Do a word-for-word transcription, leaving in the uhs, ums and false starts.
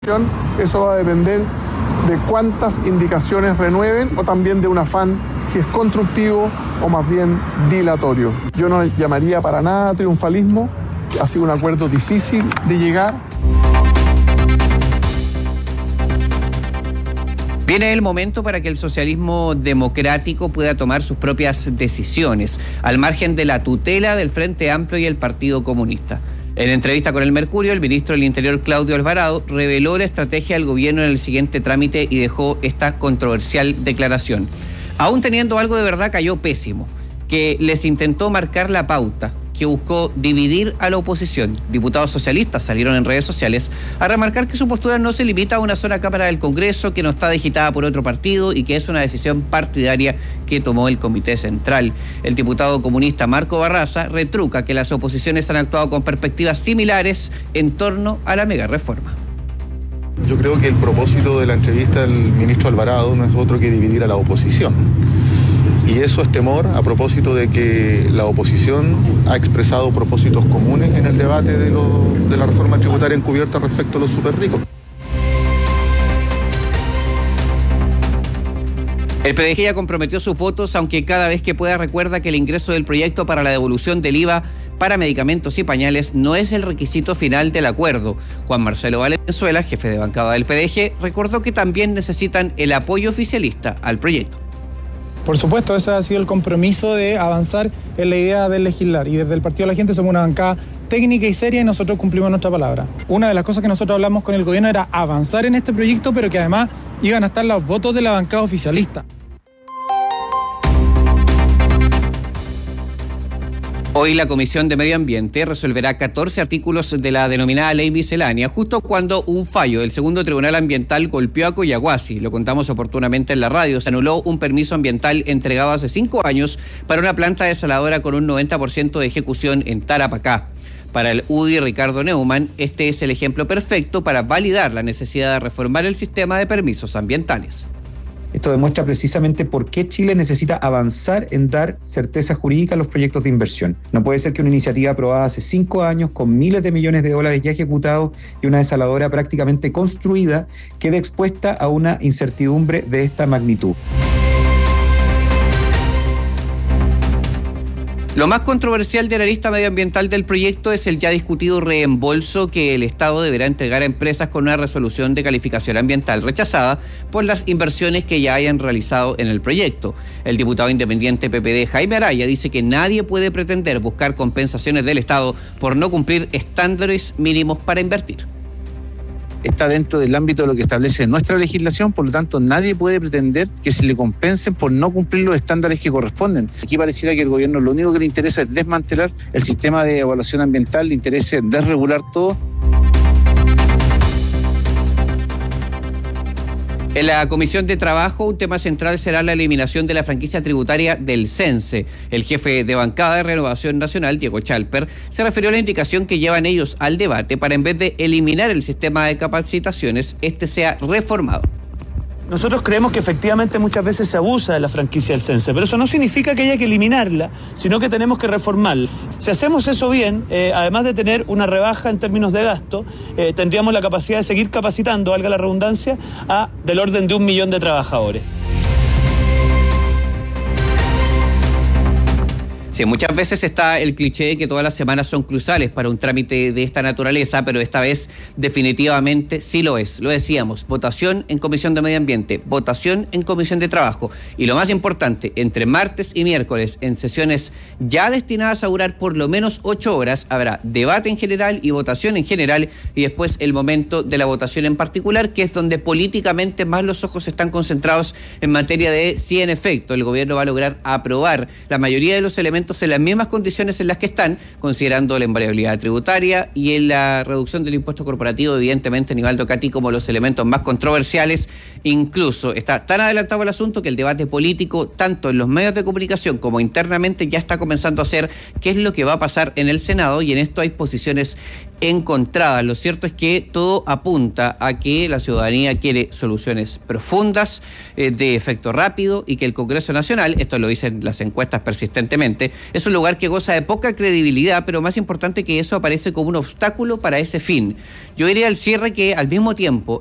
Eso va a depender de cuántas indicaciones renueven o también de un afán, si es constructivo o más bien dilatorio. Yo no llamaría para nada triunfalismo, ha sido un acuerdo difícil de llegar. Viene el momento para que el socialismo democrático pueda tomar sus propias decisiones, al margen de la tutela del Frente Amplio y el Partido Comunista. En entrevista con El Mercurio, el ministro del Interior, Claudio Alvarado, reveló la estrategia del gobierno en el siguiente trámite y dejó esta controversial declaración. Aún teniendo algo de verdad, cayó pésimo, que les intentó marcar la pauta, que buscó dividir a la oposición. Diputados socialistas salieron en redes sociales a remarcar que su postura no se limita a una sola Cámara del Congreso, que no está digitada por otro partido y que es una decisión partidaria que tomó el Comité Central. El diputado comunista Marco Barraza retruca que las oposiciones han actuado con perspectivas similares en torno a la megareforma. Yo creo que el propósito de la entrevista del ministro Alvarado no es otro que dividir a la oposición. Y eso es temor a propósito de que la oposición ha expresado propósitos comunes en el debate de, lo, de la reforma tributaria encubierta respecto a los superricos. El P D G ya comprometió sus votos, aunque cada vez que pueda recuerda que el ingreso del proyecto para la devolución del I V A para medicamentos y pañales no es el requisito final del acuerdo. Juan Marcelo Valenzuela, jefe de bancada del P D G, recordó que también necesitan el apoyo oficialista al proyecto. Por supuesto, ese ha sido el compromiso de avanzar en la idea de legislar. Y desde el Partido de la Gente somos una bancada técnica y seria y nosotros cumplimos nuestra palabra. Una de las cosas que nosotros hablamos con el gobierno era avanzar en este proyecto, pero que además iban a estar los votos de la bancada oficialista. Hoy la Comisión de Medio Ambiente resolverá catorce artículos de la denominada Ley Miscelánea, justo cuando un fallo del segundo Tribunal Ambiental golpeó a Collahuasi. Lo contamos oportunamente en la radio. Se anuló un permiso ambiental entregado hace cinco años para una planta desaladora con un noventa por ciento de ejecución en Tarapacá. Para el U D I Ricardo Neumann, este es el ejemplo perfecto para validar la necesidad de reformar el sistema de permisos ambientales. Esto demuestra precisamente por qué Chile necesita avanzar en dar certeza jurídica a los proyectos de inversión. No puede ser que una iniciativa aprobada hace cinco años, con miles de millones de dólares ya ejecutados y una desaladora prácticamente construida, quede expuesta a una incertidumbre de esta magnitud. Lo más controversial de la lista medioambiental del proyecto es el ya discutido reembolso que el Estado deberá entregar a empresas con una resolución de calificación ambiental rechazada por las inversiones que ya hayan realizado en el proyecto. El diputado independiente P P D, Jaime Araya, dice que nadie puede pretender buscar compensaciones del Estado por no cumplir estándares mínimos para invertir. Está dentro del ámbito de lo que establece nuestra legislación, por lo tanto nadie puede pretender que se le compensen por no cumplir los estándares que corresponden. Aquí pareciera que el gobierno lo único que le interesa es desmantelar el sistema de evaluación ambiental, le interesa desregular todo. En la Comisión de Trabajo, un tema central será la eliminación de la franquicia tributaria del CENSE. El jefe de bancada de Renovación Nacional, Diego Chalper, se refirió a la indicación que llevan ellos al debate para, en vez de eliminar el sistema de capacitaciones, este sea reformado. Nosotros creemos que efectivamente muchas veces se abusa de la franquicia del CENSE, pero eso no significa que haya que eliminarla, sino que tenemos que reformarla. Si hacemos eso bien, eh, además de tener una rebaja en términos de gasto, eh, tendríamos la capacidad de seguir capacitando, valga la redundancia, a del orden de un millón de trabajadores. Sí, muchas veces está el cliché de que todas las semanas son cruciales para un trámite de esta naturaleza, pero esta vez definitivamente sí lo es. Lo decíamos, votación en Comisión de Medio Ambiente, votación en Comisión de Trabajo y lo más importante, entre martes y miércoles en sesiones ya destinadas a durar por lo menos ocho horas, habrá debate en general y votación en general y después el momento de la votación en particular, que es donde políticamente más los ojos están concentrados en materia de si en efecto el gobierno va a lograr aprobar la mayoría de los elementos en las mismas condiciones en las que están, considerando la invariabilidad tributaria y en la reducción del impuesto corporativo, evidentemente, Nivaldo Catí, como los elementos más controversiales. Incluso está tan adelantado el asunto que el debate político, tanto en los medios de comunicación como internamente, ya está comenzando a ser qué es lo que va a pasar en el Senado, y en esto hay posiciones encontradas. Lo cierto es que todo apunta a que la ciudadanía quiere soluciones profundas, eh, de efecto rápido, y que el Congreso Nacional, esto lo dicen las encuestas persistentemente, Entonces, es un lugar que goza de poca credibilidad, pero más importante que eso, aparece como un obstáculo para ese fin. Yo diría al cierre que al mismo tiempo